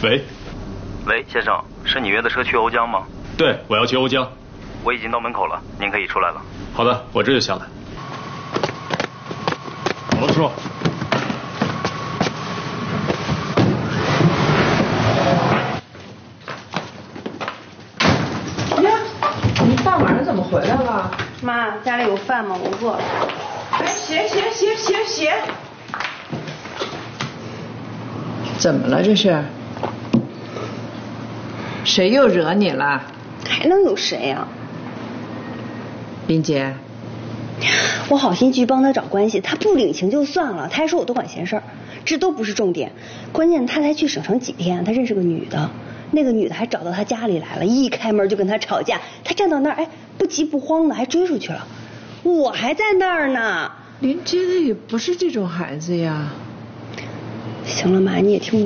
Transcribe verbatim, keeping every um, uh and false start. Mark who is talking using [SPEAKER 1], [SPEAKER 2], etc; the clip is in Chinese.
[SPEAKER 1] 喂，
[SPEAKER 2] 喂，先生，是你约的车去瓯江吗？
[SPEAKER 1] 对，我要去瓯江。
[SPEAKER 2] 我已经到门口了，您可以出来了。
[SPEAKER 1] 好的，我这就下来。王叔。
[SPEAKER 3] 呀，你大晚上怎么回来了？
[SPEAKER 4] 妈，家里有饭吗？我饿了。
[SPEAKER 3] 哎，鞋鞋鞋鞋鞋。怎么了这是？谁又惹你了？
[SPEAKER 4] 还能有谁呀、啊？
[SPEAKER 3] 林姐，
[SPEAKER 4] 我好心去帮他找关系，他不领情就算了，他还说我多管闲事儿，这都不是重点，关键他才去省城几天，他认识个女的，那个女的还找到他家里来了，一开门就跟他吵架，他站到那儿，哎，不急不慌的还追出去了，我还在那儿呢。
[SPEAKER 3] 林接的也不是这种孩子呀。
[SPEAKER 4] 行了妈，你也听不。